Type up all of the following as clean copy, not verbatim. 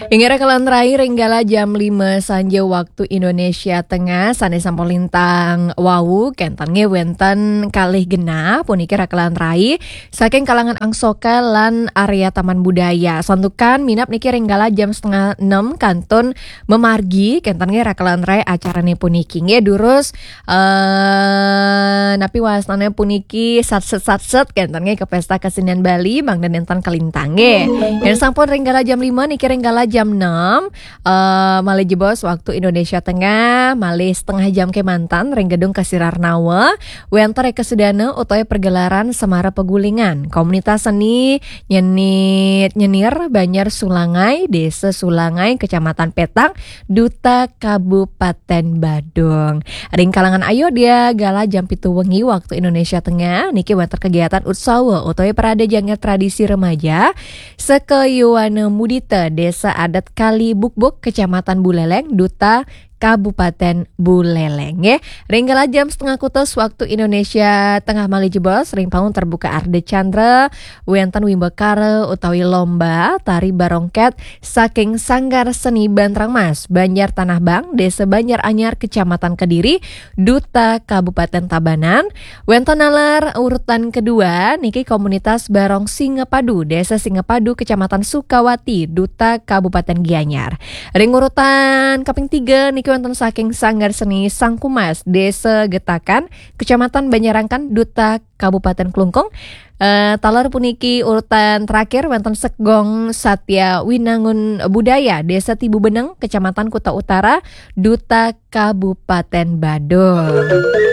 Hingga rekalan terakhir Renggala jam 5 sanja waktu Indonesia Tengah sane sampun lintang wawu kentange wenten kalih genah puniki rekalan terakhir saking kalangan Angsoka lan area Taman Budaya. Santukan minap niki Renggala jam 5:30 kantun memargi kentange rekalan terakhir acarane puniki nggih durus napi wasnane puniki satset kentange ke pesta kesenian Bali mangda nentan kalintang nggih. Yen sampun Renggala jam 5 niki Renggala jam 6 malih jebos waktu Indonesia Tengah malih setengah jam ke mantan ring gedung Kasirarnawa wenter kesudana utawi pergelaran Semara Pegulingan komunitas seni nyenir Banjar Sulangai Desa Sulangai Kecamatan Petang Duta Kabupaten Badung. Ring kalangan ayo dia gala jam 7 wengi waktu Indonesia Tengah niki wenter kegiatan utsawa utawi parade jangga tradisi remaja Sekeyuwana Mudita Desa Adat Kali Bukbuk Kecamatan Buleleng Duta Kabupaten Buleleng ya. Renggala jam setengah kutus waktu Indonesia Tengah malih jebos ring paun terbuka Arde Chandra wenten wimbakara utawi lomba tari barongket saking Sanggar Seni Bantrang Mas Banjar Tanah Bang Desa Banjar Anyar Kecamatan Kediri Duta Kabupaten Tabanan. Wenten nalar urutan kedua niki komunitas Barong Singapadu Desa Singapadu Kecamatan Sukawati Duta Kabupaten Gianyar. Ring urutan kaping 3 niki wonten saking Sanggar Seni Sangkumas Desa Getakan Kecamatan Banjarangkan Duta Kabupaten Klungkung. Talar puniki urutan terakhir wonten Segong Satya Winangun Budaya Desa Tibu Beneng Kecamatan Kuta Utara Duta Kabupaten Badung.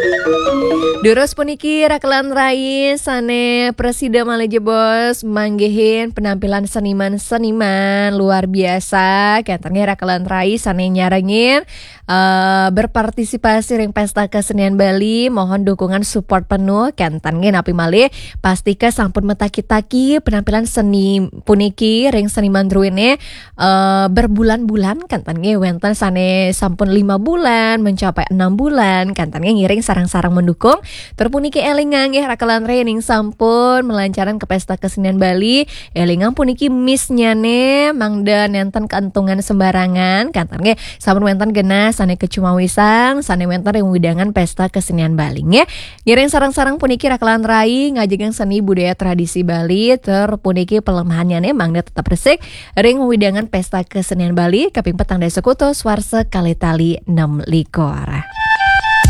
Durus puniki rakelan rai sane Presida malih jebos manggihin penampilan seniman-seniman luar biasa kentange rakelan rai sane nyarengin berpartisipasi ring pesta kesenian Bali. Mohon dukungan support penuh kentange napi malih pastika sampun metaki-taki penampilan seni puniki ring seniman druine berbulan-bulan kentange wenten sane sampun 5 bulan mencapai 6 bulan kentange ngiring sarang-sarang mendukung. Terpuniki elingang ya rakalan rening sampun melancaran ke pesta kesenian Bali. Elingang puniki misnyane mangda nenten keantungan sembarangan kantange sampun wenten genah sane kecumawisang sane wenten ring widangan pesta kesenian Bali ya. Ngiring sarang-sarang puniki rakalan rai ngajegang seni budaya tradisi Bali terpuniki pelemahannya mangda tetap resik ring widangan pesta kesenian Bali kaping petang desa kuto Swarse Kalitali 6 likor.